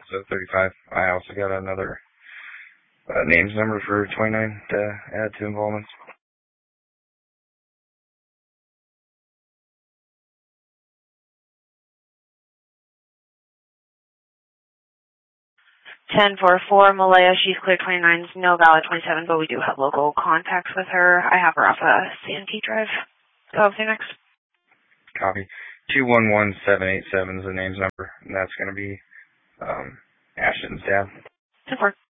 So 35. I also got another names number for 29 to add to involvements. 10-4, Malaya, she's clear 29, no valid 27, but we do have local contacts with her. I have her off a CNT drive. So I'll see you next. Copy. 211787 is the names number, and that's going to be Ashton's dad. 10-4.